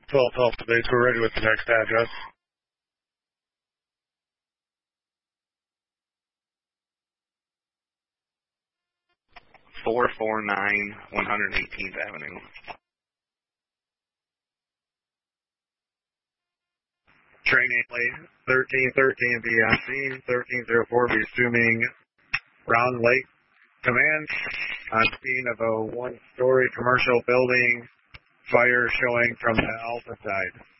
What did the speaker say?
1212 to base. We're ready with the next address. .449 118th Avenue. Train 8 1313 be on scene. 1304 be assuming Round Lake Command on scene of a one-story commercial building. Fire showing from the Alpha side.